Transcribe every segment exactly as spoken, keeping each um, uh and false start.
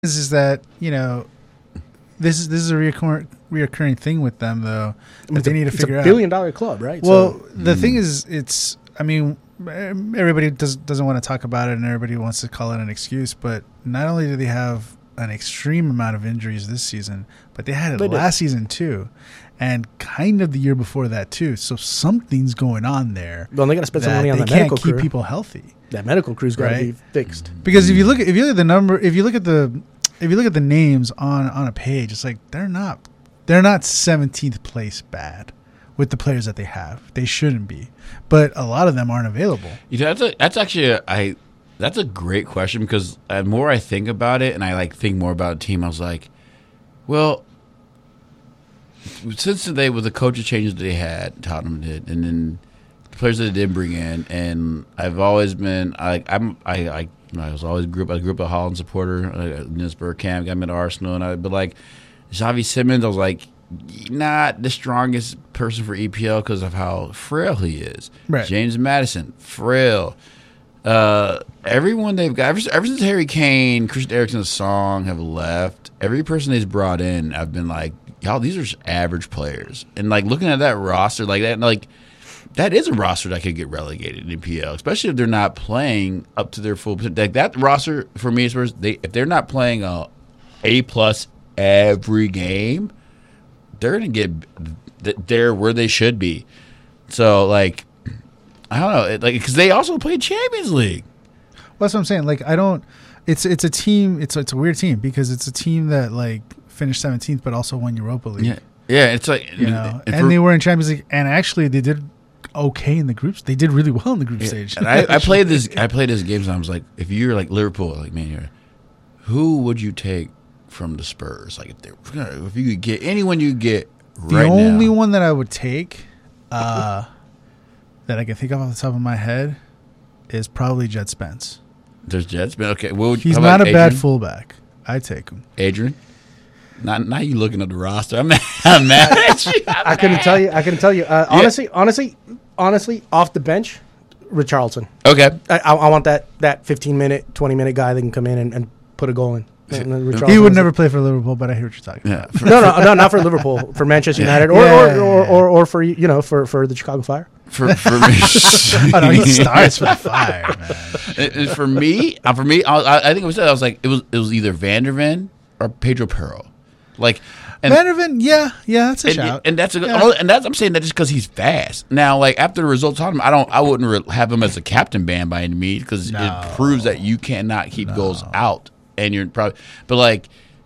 is, is that you know this is this is a reoccurring reoccurring thing with them though that it's they a, need to it's figure a out. billion dollar club, right? Well, so, the mm. thing is, it's I mean everybody does doesn't want to talk about it and everybody wants to call it an excuse, but not only do they have an extreme amount of injuries this season, but they had it They did. last season too, and kind of the year before that too. So something's going on there. well, they got to spend some that money on they that can't medical keep crew. people healthy. That medical crew's got to Right? be fixed. Because if you look at if you look at the number, if you look at the if you look at the names on on a page, it's like they're not they're not seventeenth place bad with the players that they have. They shouldn't be, but a lot of them aren't available. You know, that's a, that's actually a, I that's a great question because the more I think about it and I like think more about a team, I was like, well, since they with the coaching changes that they had, Tottenham did, and then the players that they did bring in, and I've always been I I'm I I, I was always grew up I grew up a Holland supporter, uh, Nisberg camp, got me to Arsenal, and I but like Xavi Simons, I was like not the strongest person for E P L because of how frail he is. Right. James Madison, frail. Uh, everyone they've got ever, ever since Harry Kane, Christian Eriksen's song have left. Every person they've brought in, I've been like, y'all, these are just average players. And like looking at that roster, like that, like that is a roster that could get relegated in E P L, especially if they're not playing up to their full. Like that roster for me, is they if they're not playing a A plus every game, they're gonna get they're where they should be. So like. I don't know, it, like because they also play Champions League. Well, that's what I'm saying. Like I don't. It's it's a team. It's it's a weird team because it's a team that like finished seventeenth, but also won Europa League. Yeah, yeah. It's like You know, and, and for, they were in Champions League, and actually they did okay in the groups. They did really well in the group yeah, stage. And I, I played this. I played this game, and I was like, if you're like Liverpool, like man, you're, who would you take from the Spurs? Like if they, if you could get anyone, you could get the right only now. one that I would take, uh, that I can think of off the top of my head, is probably Jed Spence. There's Jets, but okay. Well, He's how not about a bad Adrian? fullback. I take him. Adrian. Not now. You looking at the roster? I'm mad, I'm mad at you. I'm I couldn't mad. tell you. I couldn't tell you. Uh, honestly, honestly, honestly, off the bench, Richarlison. Okay. I, I, I want that that fifteen minute, twenty minute guy that can come in and, and put a goal in. And then He Richarlison would is never it. play for Liverpool, but I hear what you're talking about. Yeah. No, no, no, not for Liverpool. For Manchester United, or, Yeah. or, or, or, or for you know, for, for the Chicago Fire. For for me. I know he starts for the Fire, man. It- it- for me, uh, for me, I, I I think it was. I was like, it was it was either Van der Ven or Pedro Perro, like, and Vanderven, yeah, yeah, that's a and, shout. and that's a, Yeah. and that's I'm saying that just because he's fast. Now, like after the results on him, I don't, I wouldn't re- have him as a captain band by any means because No. it proves that you cannot keep goals out, and you're probably, but like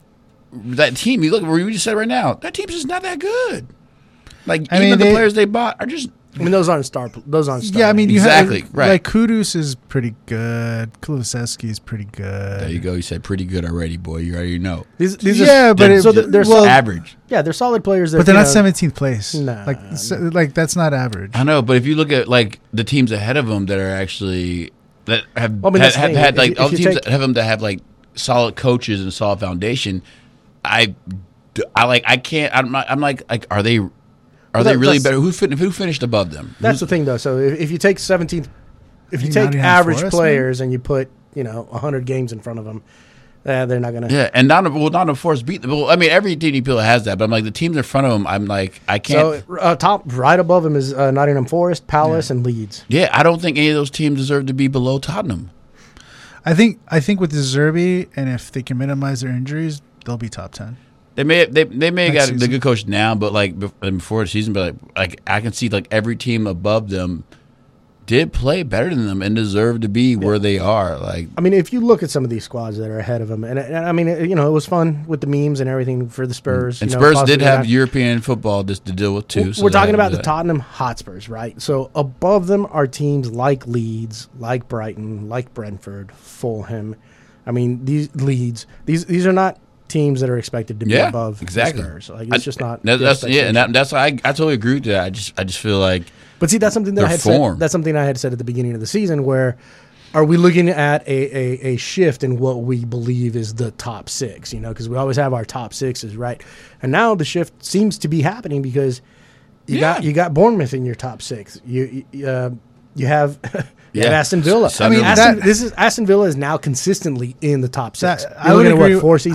that team, you look where you just said right now, that team's just not that good. Like I even mean, the they- players they bought are just. I mean, those aren't star. Those aren't star. Yeah, I mean, you Exactly, have right. like Kudus is pretty good. Kulusevski is pretty good. There you go. You said pretty good already, boy. You already know. these, these Yeah, are, but they're, it- so they're, they're well- sol- Average. yeah, they're solid players. That, But they're you not know, seventeenth place. Nah. Like, so, like that's not average. I know, but if you look at like the teams ahead of them that are actually that have Well, I mean, had, that's the have thing. had If like you- all if the you teams take- that have them that have like solid coaches and solid foundation, I, I like I can't. I'm not, I'm like like are they are that- they really that's- better? Who fin- who finished above them? That's the thing, though. So if, if you take seventeenth, if you think take Nottingham average Forest, players and you put you know a hundred games in front of them, uh, they're not gonna. Yeah, and Nottingham well Nottingham Forest beat them. Well, I mean every team people has that, but I'm like the teams in front of them. I'm like I can't. So uh, top right above them is uh, Nottingham Forest, Palace, and Leeds. yeah, I don't think any of those teams deserve to be below Tottenham. I think I think with the Zerbi, and if they can minimize their injuries, they'll be top ten. They may they they may have Next got the season. good coach now, but like bef- before the season, but like, like I can see like every team above them did play better than them and deserve to be where they are. Like I mean, if you look at some of these squads that are ahead of them, and, and I mean, it, you know, it was fun with the memes and everything for the Spurs. and you know, Spurs possibly did have not- European football just to deal with too. We're so we're they talking had about the that. Tottenham Hotspurs, right? So above them are teams like Leeds, like Brighton, like Brentford, Fulham. I mean, these Leeds, these these are not teams that are expected to be Yeah, above exactly. the Spurs. Like it's I- just not. That, the that's yeah, and expectation. that, that's I I totally agree with that. I just I just feel like But see, that's something that I Their had form. said. That's something I had said at the beginning of the season. Where are we looking at a, a, a shift in what we believe is the top six? You know, because we always have our top sixes, right? And now the shift seems to be happening because you Yeah. got you got Bournemouth in your top six. You, you uh, You have, you have Yeah. Aston Villa. Sunderland. I mean, Aston, that- this is Aston Villa is now consistently in the top six. That- You're I would looking at agree- what, four seasons